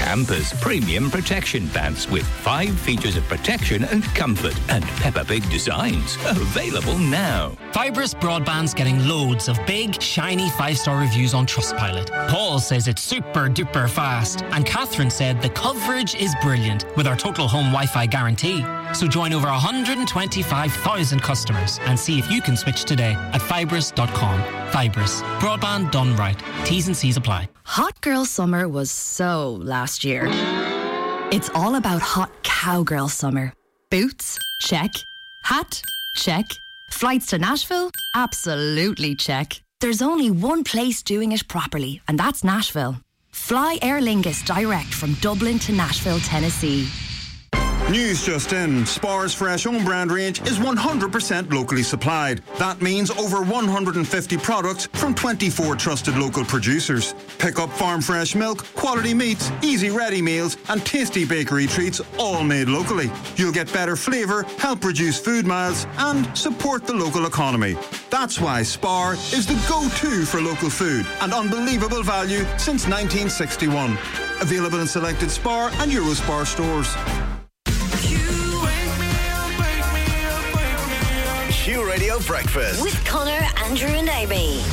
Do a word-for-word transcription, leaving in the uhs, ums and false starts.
Campers Premium Protection Pants with five features of protection and comfort and Peppa Pig designs. Available now. Fibrous Broadband's getting loads of big, shiny five-star reviews on Trustpilot. Paul says it's super duper fast, and Catherine said the coverage is brilliant with our total home Wi-Fi guarantee. So join over one hundred twenty-five thousand customers and see if you can switch today at fibrous dot com. Fibrous. Broadband done right. T's and C's apply. Hot girl summer was so last year. It's all about hot cowgirl summer. Boots? Check. Hat? Check. Flights to Nashville? Absolutely check. There's only one place doing it properly, and that's Nashville. Fly Aer Lingus direct from Dublin to Nashville, Tennessee. News just in. Spar's fresh own brand range is one hundred percent locally supplied. That means over one hundred fifty products from twenty-four trusted local producers. Pick up farm fresh milk, quality meats, easy ready meals and tasty bakery treats, all made locally. You'll get better flavour, help reduce food miles and support the local economy. That's why Spar is the go-to for local food and unbelievable value since nineteen sixty-one. Available in selected Spar and Eurospar stores. Q Radio Breakfast with Connor, Andrew and Amy.